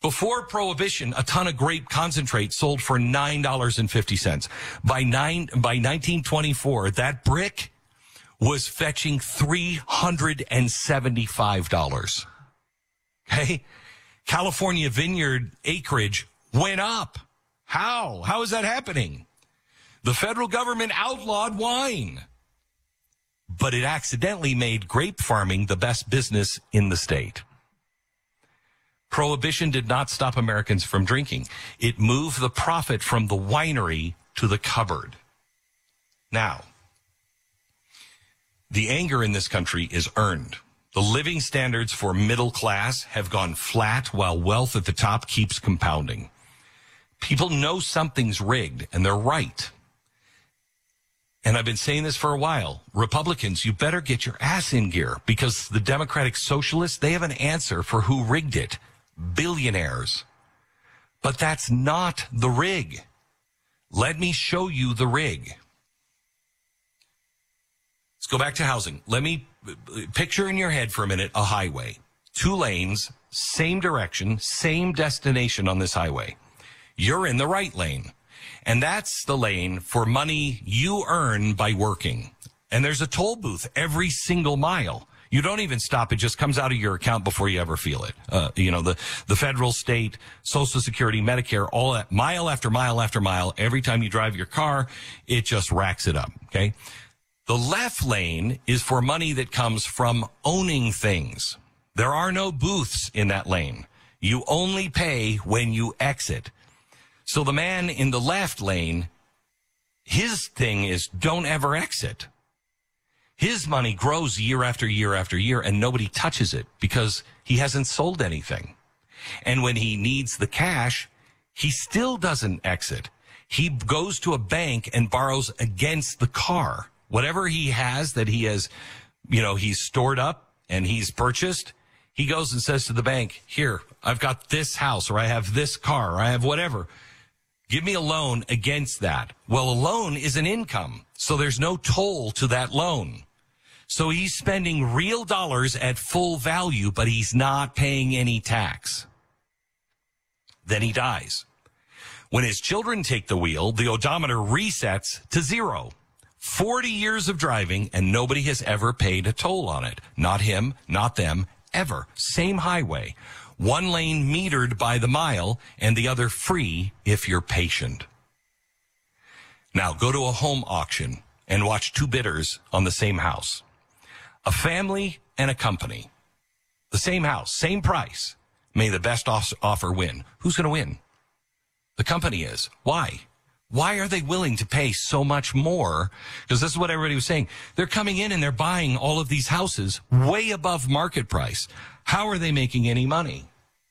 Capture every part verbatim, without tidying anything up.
Before Prohibition, a ton of grape concentrate sold for nine dollars and fifty cents. By nine, by nineteen twenty-four, that brick was fetching three hundred seventy-five dollars. Okay? California vineyard acreage went up. How? How is that happening? The federal government outlawed wine, but it accidentally made grape farming the best business in the state. Prohibition did not stop Americans from drinking. It moved the profit from the winery to the cupboard. Now, the anger in this country is earned. The living standards for middle class have gone flat while wealth at the top keeps compounding. People know something's rigged, and they're right. And I've been saying this for a while. Republicans, you better get your ass in gear, because the Democratic Socialists, they have an answer for who rigged it. Billionaires. But that's not the rig. Let me show you the rig. Let's go back to housing. Let me picture in your head for a minute a highway. Two lanes, same direction, same destination on this highway. You're in the right lane. And that's the lane for money you earn by working. And there's a toll booth every single mile. You don't even stop. It just comes out of your account before you ever feel it. Uh, you know, the, the federal, state, Social Security, Medicare, all that, mile after mile after mile. Every time you drive your car, it just racks it up. Okay. The left lane is for money that comes from owning things. There are no booths in that lane. You only pay when you exit. So the man in the left lane, his thing is don't ever exit. His money grows year after year after year, and nobody touches it because he hasn't sold anything. And when he needs the cash, he still doesn't exit. He goes to a bank and borrows against the car. Whatever he has that he has, you know, he's stored up and he's purchased, he goes and says to the bank, here, I've got this house, or I have this car, or I have whatever. Give me a loan against that. Well, a loan is an income, so there's no toll to that loan. So he's spending real dollars at full value, but he's not paying any tax. Then he dies. When his children take the wheel, the odometer resets to zero. forty years of driving, and nobody has ever paid a toll on it. Not him, not them, ever. Same highway. One lane metered by the mile, and the other free if you're patient. Now, go to a home auction and watch two bidders on the same house. A family and a company. The same house, same price. May the best offer win. Who's going to win? The company is. Why? Why are they willing to pay so much more? Because this is what everybody was saying. They're coming in and they're buying all of these houses way above market price. How are they making any money?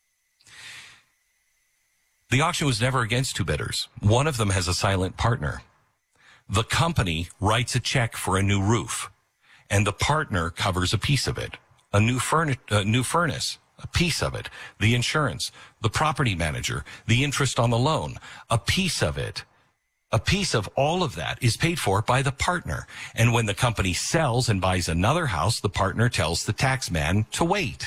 The auction was never against two bidders. One of them has a silent partner. The company writes a check for a new roof, and the partner covers a piece of it. A new, furni- a new furnace, a piece of it. The insurance, the property manager, the interest on the loan, a piece of it. A piece of all of that is paid for by the partner. And when the company sells and buys another house, the partner tells the tax man to wait.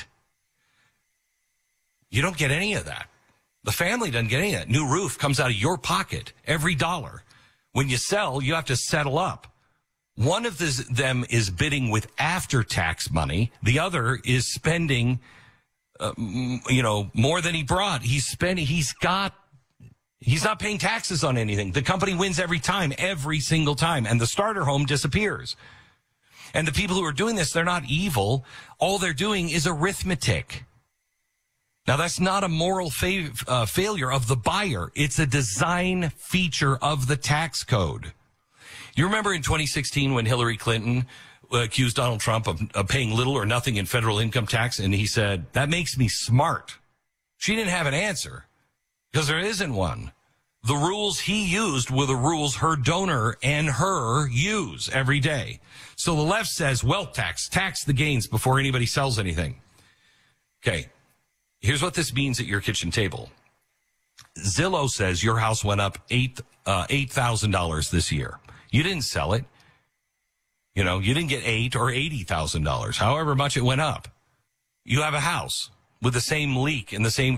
You don't get any of that. The family doesn't get any of that. New roof comes out of your pocket, every dollar. When you sell, you have to settle up. One of this, them is bidding with after-tax money. The other is spending, uh, you know, more than he brought. He's spending, he's got, he's not paying taxes on anything. The company wins every time, every single time, and the starter home disappears. And the people who are doing this, they're not evil. All they're doing is arithmetic. Now, that's not a moral fa- uh, failure of the buyer. It's a design feature of the tax code. You remember in twenty sixteen when Hillary Clinton uh, accused Donald Trump of, of paying little or nothing in federal income tax, and he said, that makes me smart. She didn't have an answer because there isn't one. The rules he used were the rules her donor and her use every day. So the left says wealth tax, tax the gains before anybody sells anything. Okay. Here's what this means at your kitchen table. Zillow says your house went up eight uh, eight thousand dollars this year. You didn't sell it. You know, you didn't get eight or eighty thousand dollars. However much it went up. You have a house with the same leak and the same